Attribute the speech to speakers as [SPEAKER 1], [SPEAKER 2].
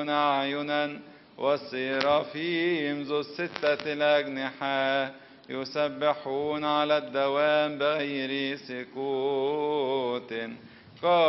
[SPEAKER 1] 30 أعينا والسرافيم ذو الستة الأجنحة يسبحون على الدوام بغير سكوت.